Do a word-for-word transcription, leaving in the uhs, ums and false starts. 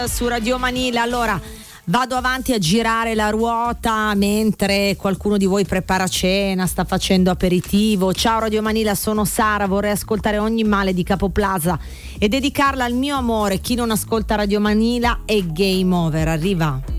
Su Radio Manila. Allora vado avanti a girare la ruota mentre qualcuno di voi prepara cena, sta facendo aperitivo. Ciao Radio Manila, sono Sara, vorrei ascoltare Ogni male di Capo Plaza e dedicarla al mio amore. Chi non ascolta Radio Manila è game over. Arriva.